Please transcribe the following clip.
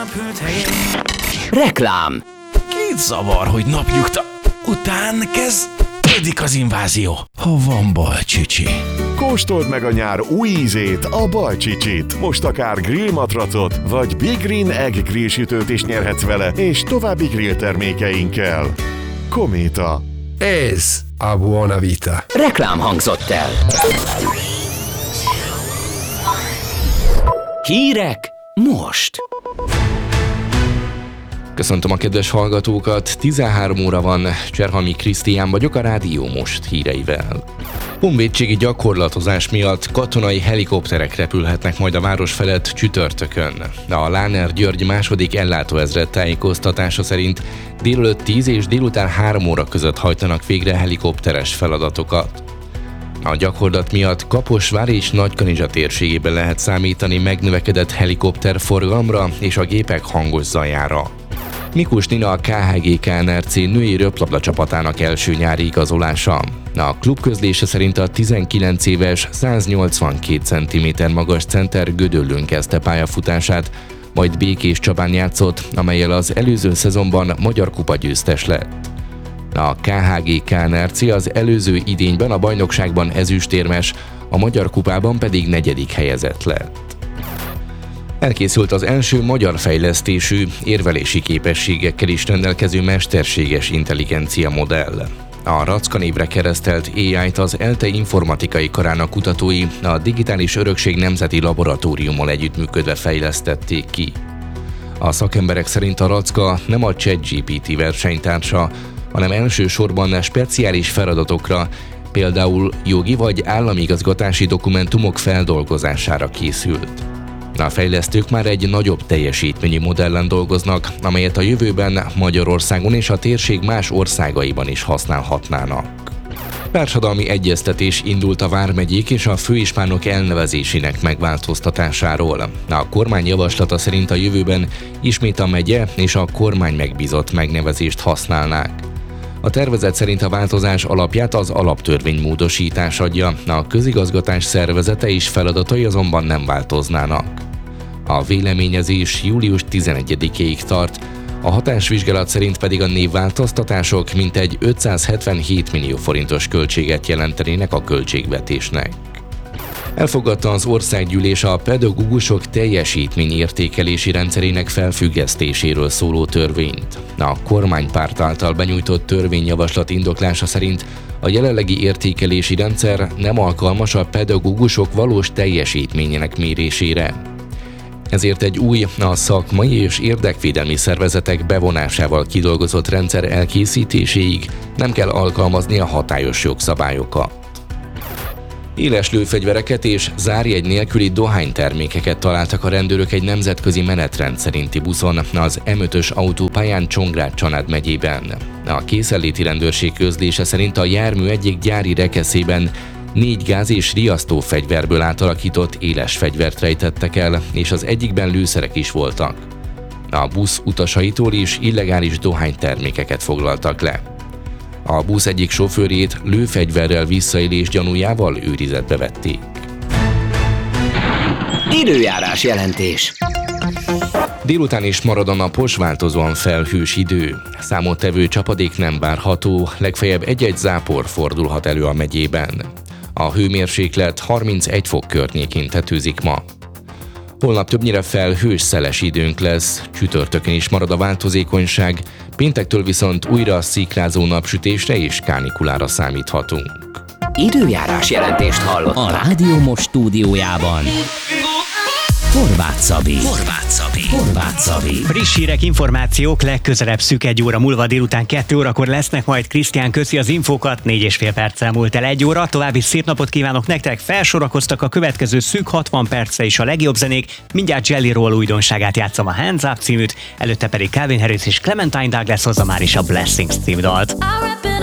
napült helyén. Reklám. Kit zavar, hogy napnyugta után kezdődik az invázió? Ha van Balcsicsi. Kóstold meg a nyár új ízét, a Balcsicsit. Most akár grillmatracot, vagy Big Green Egg grillsütőt is nyerhetsz vele, és további grill termékeinkkel. Kométa. Ez a Buona Vita. Reklám hangzott el. Hírek most. Köszöntöm a kedves hallgatókat, 13 óra van, Cserhalmi Krisztián vagyok a Rádió Most híreivel. Honvédségi gyakorlatozás miatt katonai helikopterek repülhetnek majd a város felett csütörtökön. A Láner György második ellátóezred tájékoztatása szerint délelőtt 10 és délután 3 óra között hajtanak végre helikopteres feladatokat. A gyakorlat miatt Kaposvár és Nagykanizsa térségében lehet számítani megnövekedett helikopterforgalomra és a gépek hangos zajára. Mikus Nina a KHG KNRC női röplabda csapatának első nyári igazolása. A klub közlése szerint a 19 éves, 182 cm magas center Gödöllőn kezdte pályafutását, majd Békés Csabán játszott, amellyel az előző szezonban Magyar Kupa győztes lett. A KHG KNRC az előző idényben a bajnokságban ezüstérmes, a Magyar Kupában pedig 4. helyezett lett. Elkészült az első magyar fejlesztésű, érvelési képességekkel is rendelkező mesterséges intelligencia modell. A Racka névre keresztelt AI-t az ELTE informatikai karának kutatói a Digitális Örökség Nemzeti Laboratóriummal együttműködve fejlesztették ki. A szakemberek szerint a Racka nem a ChatGPT versenytársa, hanem elsősorban speciális feladatokra, például jogi vagy államigazgatási dokumentumok feldolgozására készült. A fejlesztők már egy nagyobb teljesítményű modellen dolgoznak, amelyet a jövőben Magyarországon és a térség más országaiban is használhatnának. Társadalmi egyeztetés indult a vármegyék és a főispánok elnevezésének megváltoztatásáról. A kormány javaslata szerint a jövőben ismét a megye és a kormány megbízott megnevezést használnák. A tervezet szerint a változás alapját az alaptörvény módosítás adja, a közigazgatás szervezete és feladatai azonban nem változnának. A véleményezés július 11-ig tart, a hatásvizsgálat szerint pedig a névváltoztatások mintegy 577 millió forintos költséget jelentenének a költségvetésnek. Elfogadta az országgyűlés a pedagógusok teljesítményértékelési rendszerének felfüggesztéséről szóló törvényt. A kormánypárt által benyújtott törvényjavaslat indoklása szerint a jelenlegi értékelési rendszer nem alkalmas a pedagógusok valós teljesítményének mérésére. Ezért egy új, a szakmai és érdekvédelmi szervezetek bevonásával kidolgozott rendszer elkészítéséig nem kell alkalmazni a hatályos jogszabályokat. Éles lőfegyvereket és zárjegy nélküli dohánytermékeket találtak a rendőrök egy nemzetközi menetrend szerinti buszon az M5-ös autópályán Csongrád-Csanád megyében. A készenléti rendőrség közlése szerint a jármű egyik gyári rekeszében 4 gáz- és riasztófegyverből átalakított éles fegyvert rejtettek el, és az egyikben lőszerek is voltak. A busz utasaitól is illegális dohánytermékeket foglaltak le. A busz egyik sofőrjét lőfegyverrel visszaélés gyanújával őrizetbe vették. Időjárás jelentés. Délután is marad a napos, változóan felhős idő. Számottevő csapadék nem várható, legfeljebb egy-egy zápor fordulhat elő a megyében. A hőmérséklet 31 fok környékén tetőzik ma. Holnap többnyire felhős, szeles időnk lesz, csütörtökön is marad a változékonyság, péntektől viszont újra szikrázó napsütésre és kánikulára számíthatunk. Időjárás jelentést hallott a Rádió Most stúdiójában. Horváth Szabi. Friss hírek, információk legközelebb szűk 1 óra múlva délután 2 órakor lesznek, majd Krisztián köszi az infókat, 4,5 perccel múlt el 1 óra, további szép napot kívánok nektek, felsorakoztak a következő szűk 60 percre is a legjobb zenék, mindjárt Jelly Roll újdonságát játszom, a Hands Up címűt, előtte pedig Calvin Harris és Clementine Douglas hozza már is a Blessings című dalt.